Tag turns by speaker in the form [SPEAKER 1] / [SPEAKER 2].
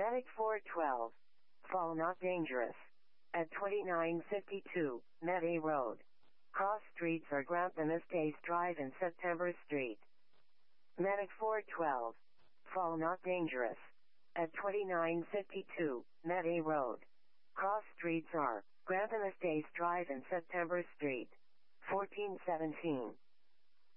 [SPEAKER 1] Medic 412. Fall not dangerous. At 2952, Med A Road. Cross streets are Grantham Estates Drive and September Street. Medic 412. Fall not dangerous. At 2952, Med A Road. Cross streets are Grantham Estates Drive and September Street. 1417.